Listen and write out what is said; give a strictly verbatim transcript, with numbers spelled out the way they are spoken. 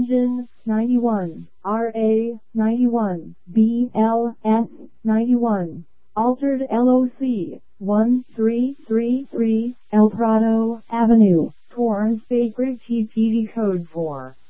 Region ninety-one, R A ninety-one, B L S ninety-one, Altered L O C one three three three, El Prado Avenue, Torrance Sacred T P D code four.